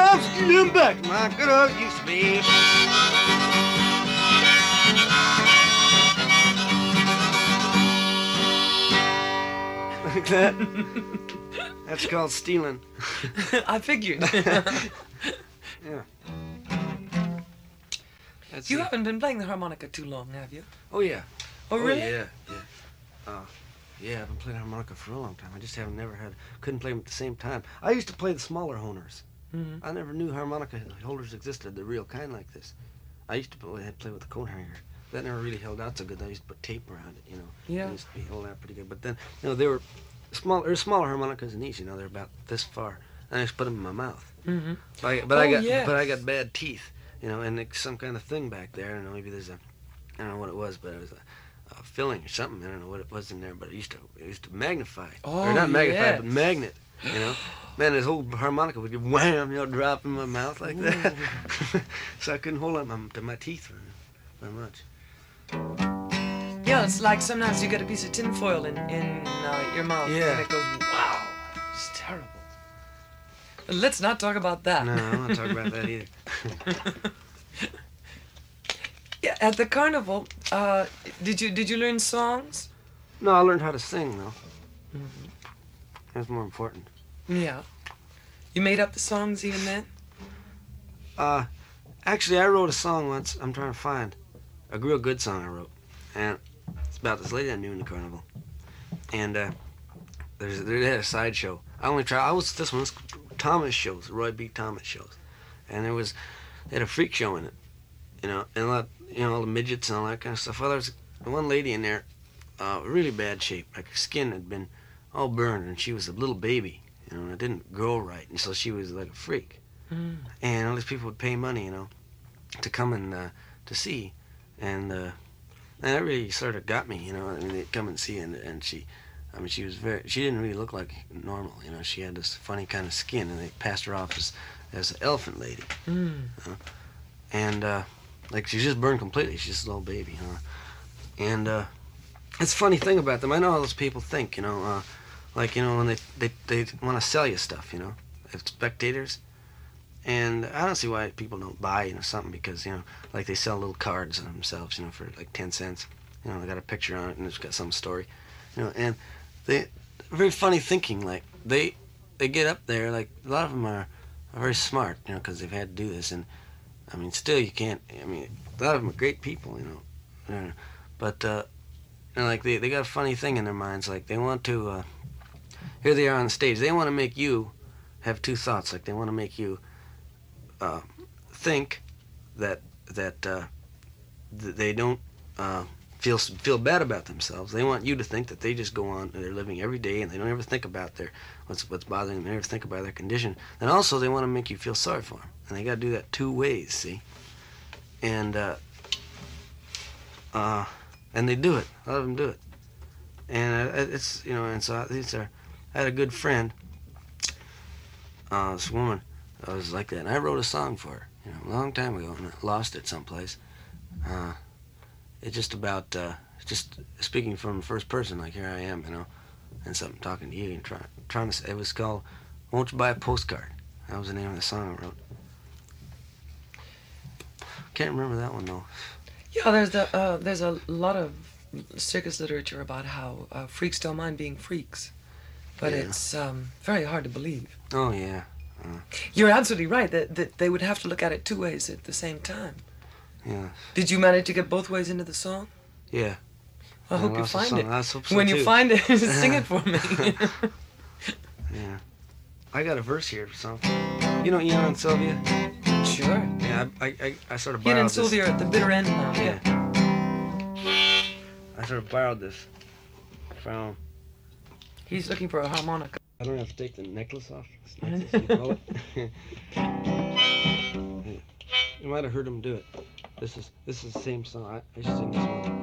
I'm stealing back my good old used to be. Like that. That's called stealing. I figured. Yeah. That's You it. haven't been playing the harmonica too long, have you? Oh yeah. Oh, really? Yeah. Yeah, I've been playing harmonica for a long time. I just couldn't play them at the same time. I used to play the smaller honors. Mm-hmm. I never knew harmonica holders existed, the real kind like this. I used to play with the coat hanger. That never really held out so good. I used to put tape around it, you know. Yeah. It used to be holding out pretty good. But then, you know, they were smaller harmonicas than these, you know. They're about this far. And I just put them in my mouth. Mm-hmm. But yes. I got bad teeth, you know, and like some kind of thing back there. I don't know, maybe I don't know what it was, but it was a filling or something. I don't know what it was in there, but it used to magnify. Oh, or not magnify, yes. but magnet, you know. Man, this whole harmonica would get wham, you know, drop in my mouth like that. So I couldn't hold on to my teeth very much. Yeah, it's like sometimes you get a piece of tinfoil in your mouth. Yeah. And it goes, wow. It's terrible. But let's not talk about that. No, I don't want to talk about that either. Yeah, at the carnival, did you learn songs? No, I learned how to sing, though. Mm-hmm. That's more important. Yeah. You made up the songs even then? Actually, I wrote a song once. I'm trying to find a real good song I wrote, and it's about this lady I knew in the carnival. And they had a sideshow. This one was Thomas shows, Roy B. Thomas shows, and they had a freak show in it, you know, and all the midgets and all that kind of stuff. Well, there was one lady in there, really bad shape, like her skin had been all burned, and she was a little baby, you know, and it didn't grow right, and so she was like a freak. Mm. And all these people would pay money, you know, to come and to see, and that really sort of got me, you know. I mean, they'd come and see, and she she didn't really look like normal, you know. She had this funny kind of skin, and they passed her off as an elephant lady, Mm. you know? And like she's just burned completely. She's just a little baby, you know. And it's a funny thing about them. I know how those people think, you know, like, you know, when they want to sell you stuff, you know, as spectators. And I don't see why people don't buy, you know, something, because, you know, like they sell little cards of themselves, you know, for like 10 cents. You know, they got a picture on it and it's got some story, you know, and they very funny thinking. Like they get up there, like a lot of them are very smart, you know, because they've had to do this. And I mean, still you can't. I mean, a lot of them are great people, you know, but you know, like they got a funny thing in their minds. Like they want to. Here they are on stage. They want to make you have two thoughts. Like they want to make you think that they don't feel bad about themselves. They want you to think that they just go on and they're living every day and they don't ever think about what's bothering them. They never think about their condition. And also they want to make you feel sorry for them. And they got to do that two ways, see? And they do it. A lot of them do it. And it's, you know, and so I had a good friend, this woman. I was like that, and I wrote a song for her, you know, a long time ago, and I lost it someplace. It's just about just speaking from the first person, like here I am, you know, and something talking to you and trying to say. It was called "Won't You Buy a Postcard." That was the name of the song I wrote. Can't remember that one though. Yeah, there's a lot of circus literature about how freaks don't mind being freaks, but Yeah. it's very hard to believe. Oh yeah. You're absolutely right that they would have to look at it two ways at the same time. Yeah. Did you manage to get both ways into the song? Yeah. I hope you lost the find song. it. I hope so When too. you find it, sing it for me. Yeah. I got a verse here for something. You know Ian and Sylvia? Sure. Yeah, I sort of Ian borrowed and this. Sylvia are at the bitter end now. Yeah. I sort of borrowed this from. He's looking for a harmonica. I don't have to take the necklace off. It's necklace, you call it. You might have heard him do it. This is the same song. I should sing this one.